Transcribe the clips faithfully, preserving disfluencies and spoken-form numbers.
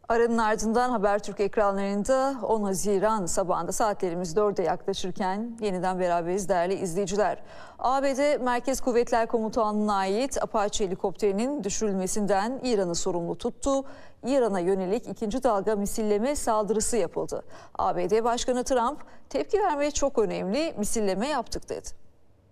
Aranın ardından Habertürk ekranlarında on Haziran sabahında saatlerimiz dörde yaklaşırken yeniden beraberiz değerli izleyiciler. A B D Merkez Kuvvetler Komutanlığı'na ait Apache helikopterinin düşürülmesinden İran'ı sorumlu tuttu. İran'a yönelik ikinci dalga misilleme saldırısı yapıldı. A B D Başkanı Trump tepki vermeye çok önemli, misilleme yaptık dedi.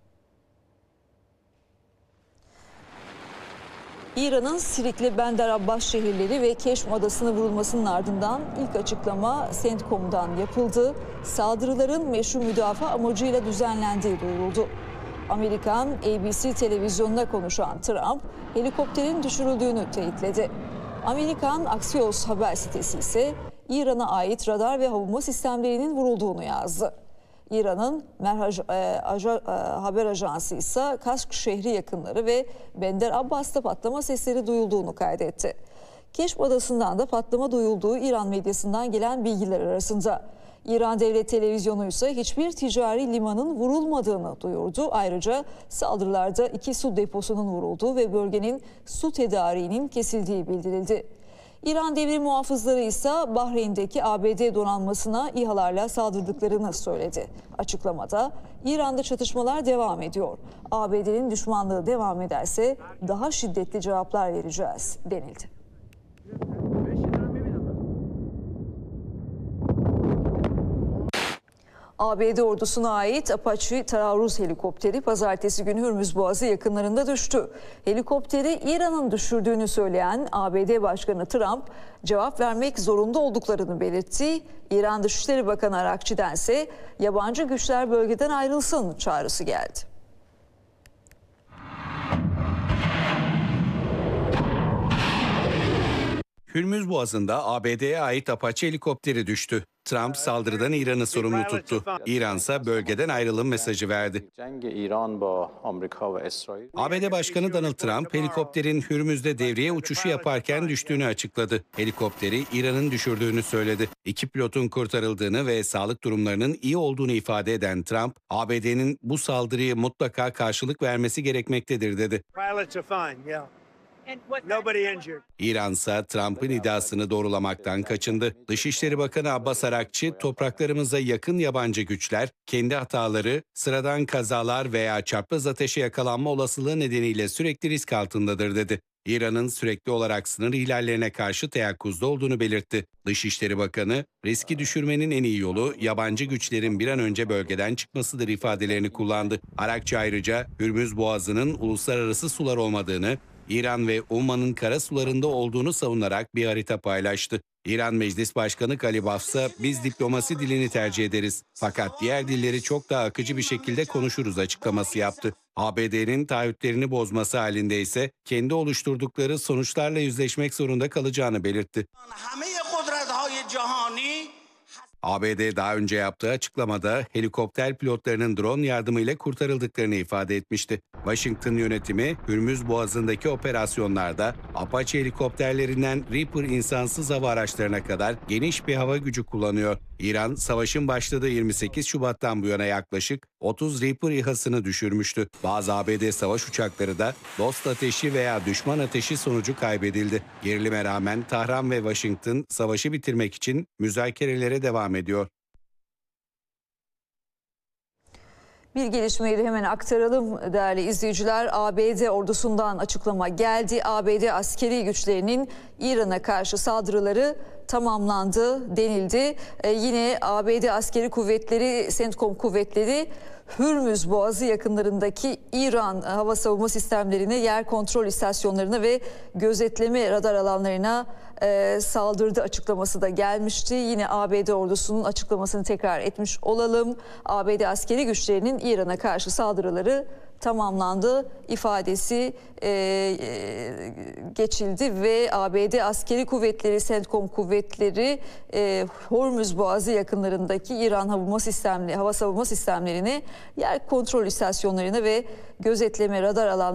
İran'ın Sirikli, Bender Abbas şehirleri ve Keşm Adası'na vurulmasının ardından ilk açıklama CENTCOM'dan yapıldı. Saldırıların meşru müdafaa amacıyla düzenlendiği duyuruldu. Amerikan A B C televizyonuna konuşan Trump, helikopterin düşürüldüğünü teyitledi. Amerikan Axios haber sitesi ise İran'a ait radar ve savunma sistemlerinin vurulduğunu yazdı. İran'ın Merhaj e, aja, e, haber ajansı ise Kaşk şehri yakınları ve Bender Abbas'ta patlama sesleri duyulduğunu kaydetti. Keşm Adası'ndan da patlama duyulduğu İran medyasından gelen bilgiler arasında. İran Devlet Televizyonu ise hiçbir ticari limanın vurulmadığını duyurdu. Ayrıca saldırılarda iki su deposunun vurulduğu ve bölgenin su tedariğinin kesildiği bildirildi. İran devrim muhafızları ise Bahreyn'deki A B D donanmasına İHA'larla saldırdıklarını söyledi. Açıklamada İran'da çatışmalar devam ediyor. A B D'nin düşmanlığı devam ederse daha şiddetli cevaplar vereceğiz denildi. A B D ordusuna ait Apache taarruz helikopteri pazartesi günü Hürmüz Boğazı yakınlarında düştü. Helikopteri İran'ın düşürdüğünü söyleyen A B D Başkanı Trump cevap vermek zorunda olduklarını belirtti. İran Dışişleri Bakanı Arakçi'den ise yabancı güçler bölgeden ayrılsın çağrısı geldi. Hürmüz Boğazı'nda A B D'ye ait Apache helikopteri düştü. Trump saldırıdan İran'ı sorumlu tuttu. İran ise bölgeden ayrılım mesajı verdi. A B D Başkanı Donald Trump helikopterin Hürmüz'de devriye uçuşu yaparken düştüğünü açıkladı. Helikopteri İran'ın düşürdüğünü söyledi. İki pilotun kurtarıldığını ve sağlık durumlarının iyi olduğunu ifade eden Trump, A B D'nin bu saldırıyı mutlaka karşılık vermesi gerekmektedir dedi. İran ise Trump'ın iddiasını doğrulamaktan kaçındı. Dışişleri Bakanı Abbas Arakçi, topraklarımıza yakın yabancı güçler, kendi hataları, sıradan kazalar veya çapraz ateşe yakalanma olasılığı nedeniyle sürekli risk altındadır dedi. İran'ın sürekli olarak sınır ihlallerine karşı teyakkuzda olduğunu belirtti. Dışişleri Bakanı, riski düşürmenin en iyi yolu yabancı güçlerin bir an önce bölgeden çıkmasıdır ifadelerini kullandı. Arakçi ayrıca Hürmüz Boğazı'nın uluslararası sular olmadığını, İran ve Oman'ın kara sularında olduğunu savunarak bir harita paylaştı. İran Meclis Başkanı Galibaf ise biz diplomasi dilini tercih ederiz. Fakat diğer dilleri çok daha akıcı bir şekilde konuşuruz açıklaması yaptı. A B D'nin taahhütlerini bozması halinde ise kendi oluşturdukları sonuçlarla yüzleşmek zorunda kalacağını belirtti. A B D daha önce yaptığı açıklamada helikopter pilotlarının drone yardımıyla kurtarıldıklarını ifade etmişti. Washington yönetimi Hürmüz Boğazı'ndaki operasyonlarda Apache helikopterlerinden Reaper insansız hava araçlarına kadar geniş bir hava gücü kullanıyor. İran, savaşın başladığı yirmi sekiz Şubat'tan bu yana yaklaşık otuz Reaper İHA'sını düşürmüştü. Bazı A B D savaş uçakları da dost ateşi veya düşman ateşi sonucu kaybedildi. Gerilime rağmen Tahran ve Washington savaşı bitirmek için müzakerelere devam ediyor. Bir gelişmeyi de hemen aktaralım değerli izleyiciler. A B D ordusundan açıklama geldi. A B D askeri güçlerinin İran'a karşı saldırıları tamamlandı denildi. Ee, yine A B D askeri kuvvetleri, CENTCOM kuvvetleri Hürmüz Boğazı yakınlarındaki İran hava savunma sistemlerine, yer kontrol istasyonlarına ve gözetleme radar alanlarına e, saldırdı açıklaması da gelmişti. Yine A B D ordusunun açıklamasını tekrar etmiş olalım. A B D askeri güçlerinin İran'a karşı saldırıları tamamlandı ifadesi e, e, geçildi ve A B D askeri kuvvetleri, CENTCOM kuvvetleri e, Hormuz Boğazı yakınlarındaki İran hava sistemli hava savunma sistemlerine, yer kontrol istasyonlarına ve gözetleme radar alanlarına